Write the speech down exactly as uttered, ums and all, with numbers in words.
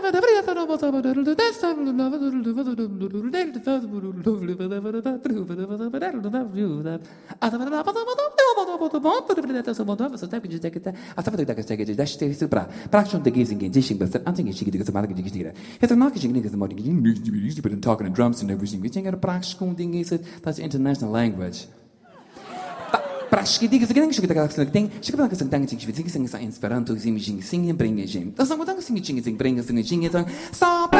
talking and drums and everything. We think at a practical thing is it that's international language. Prashki diga sing shik daga sing ding shik daga sing dang sing sing sing sa Esperanto sing sing sing bringe jim. Das ang dang sing sing sing bringe sing sing sa